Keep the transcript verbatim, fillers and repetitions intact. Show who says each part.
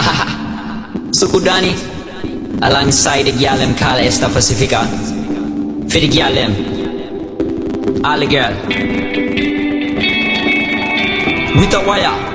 Speaker 1: Sukudani, alongside the girl them call Esta Pacifica. For the girl them, all the girl with a wire.